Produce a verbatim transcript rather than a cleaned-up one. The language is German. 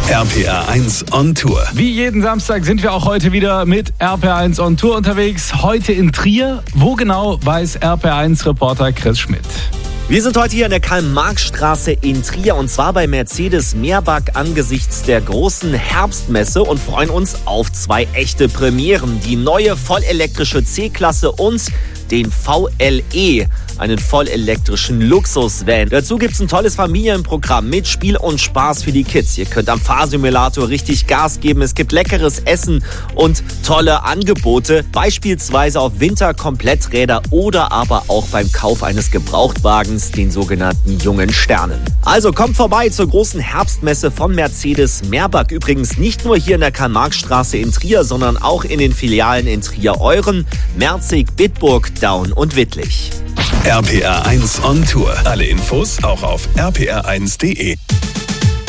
R P R eins on Tour. Wie jeden Samstag sind wir auch heute wieder mit R P R eins on Tour unterwegs. Heute in Trier. Wo genau, weiß R P R eins Reporter Chris Schmidt. Wir sind heute hier an der Karl-Marx-Straße in Trier und zwar bei Mercedes Meerbach angesichts der großen Herbstmesse und freuen uns auf zwei echte Premieren. Die neue vollelektrische C-Klasse und den V L E, einen vollelektrischen Luxusvan. Dazu gibt's ein tolles Familienprogramm mit Spiel und Spaß für die Kids. Ihr könnt am Fahrsimulator richtig Gas geben. Es gibt leckeres Essen und tolle Angebote, beispielsweise auf Winterkompletträder oder aber auch beim Kauf eines Gebrauchtwagens, den sogenannten jungen Sternen. Also kommt vorbei zur großen Herbstmesse von Mercedes Meerbach. Übrigens nicht nur hier in der Karl-Marx-Straße in Trier, sondern auch in den Filialen in Trier-Euren, Merzig, Bitburg, Daun und Wittlich. R P R eins on Tour. Alle Infos auch auf r p r eins punkt d e.